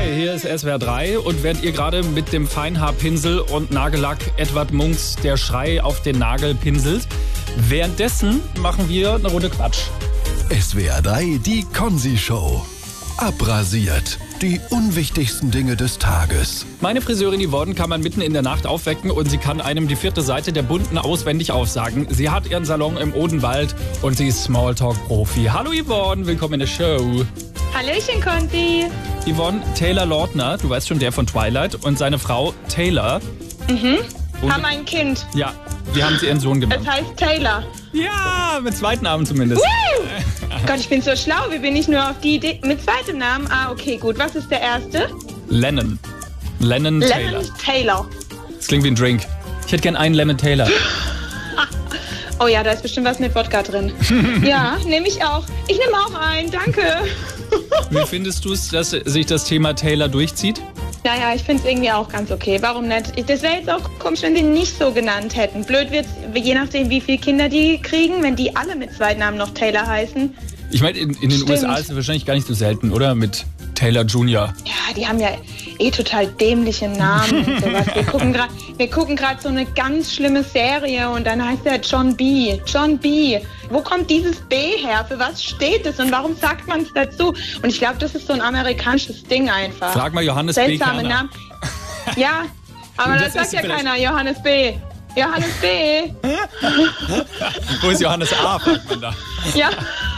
hier ist SWR 3 und während ihr gerade mit dem Feinhaarpinsel und Nagellack Edward Munchs Der Schrei auf den Nagel pinselt, währenddessen machen wir eine Runde Quatsch. SWR 3, die Konzi-Show. Abrasiert. Die unwichtigsten Dinge des Tages. Meine Friseurin Yvonne kann man mitten in der Nacht aufwecken und sie kann einem die 4. Seite der Bunten auswendig aufsagen. Sie hat ihren Salon im Odenwald und sie ist Smalltalk-Profi. Hallo Yvonne, willkommen in der Show. Hallöchen, Konzi. Yvonne, Taylor Lautner, du weißt schon, der von Twilight, und seine Frau Taylor. Haben ein Kind. Ja, wie haben sie ihren Sohn genannt? Es heißt Taylor. Ja, mit Zweitnamen zumindest. Gott, ich bin so schlau. Wie bin ich nur auf die Idee? Mit zweitem Namen? Ah, okay, gut. Was ist der erste? Lennon. Lennon Taylor. Lemon Taylor. Das klingt wie ein Drink. Ich hätte gern einen Lemon Taylor. Oh ja, da ist bestimmt was mit Wodka drin. Ja, nehme ich auch. Ich nehme auch einen, danke. Wie findest du es, dass sich das Thema Taylor durchzieht? Naja, ich finde es irgendwie auch ganz okay. Warum nicht? Das wäre jetzt auch komisch, wenn sie ihn nicht so genannt hätten. Blöd wird's, je nachdem, wie viele Kinder die kriegen, wenn die alle mit Zweitnamen noch Taylor heißen. Ich meine, in den Stimmt. USA ist es wahrscheinlich gar nicht so selten, oder? Mit Taylor Jr. Ja, die haben ja total dämliche Namen und sowas. Wir gucken gerade so eine ganz schlimme Serie und dann heißt er John B. John B. Wo kommt dieses B her? Für was steht es und warum sagt man es dazu? Und ich glaube, das ist so ein amerikanisches Ding einfach. Frag mal Johannes B. Seltsame Kerner. Namen. Ja, aber Das das ist sagt ja vielleicht- keiner. Johannes B. Johannes B. Wo ist Johannes A., fragt man da. Ja.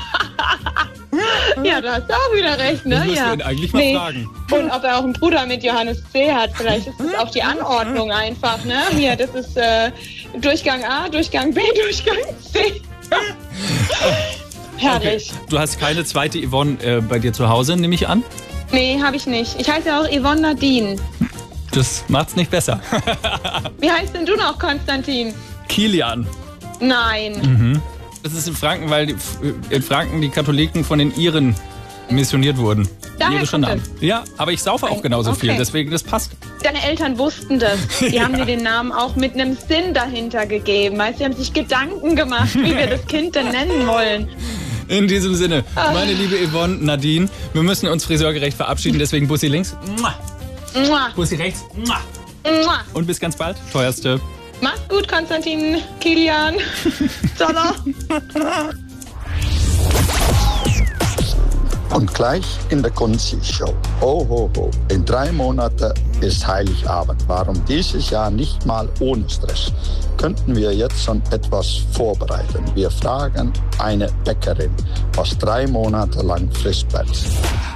Ja, da hast du auch wieder recht, ne? Das müssen ja. wir ihn eigentlich mal fragen. Und ob er auch einen Bruder mit Johannes C. hat. Vielleicht ist das auch die Anordnung einfach, ne? Hier, das ist Durchgang A, Durchgang B, Durchgang C. Herrlich. Okay. Du hast keine zweite Yvonne bei dir zu Hause, nehme ich an? Nee, habe ich nicht. Ich heiße ja auch Yvonne Nadine. Das macht's nicht besser. Wie heißt denn du noch, Konstantin? Kilian. Nein. Das ist in Franken, weil in Franken die Katholiken von den Iren missioniert wurden. Daher Irische kommt Namen. Ja, aber ich saufe auch genauso viel, Okay. deswegen das passt. Deine Eltern wussten das. Die haben dir den Namen auch mit einem Sinn dahinter gegeben. Weißt, sie haben sich Gedanken gemacht, wie wir das Kind denn nennen wollen. In diesem Sinne, meine liebe Yvonne Nadine, wir müssen uns friseurgerecht verabschieden, deswegen Bussi links, Mua, Bussi rechts mua. und bis ganz bald. Teuerste. Mach's gut, Konstantin, Kilian. Zoller. Und gleich in der Konzi-Show. Ho, ho, ho. In 3 Monaten ist Heiligabend. Warum dieses Jahr nicht mal ohne Stress? Könnten wir jetzt schon etwas vorbereiten? Wir fragen eine Bäckerin, was 3 Monate lang frisch bleibt.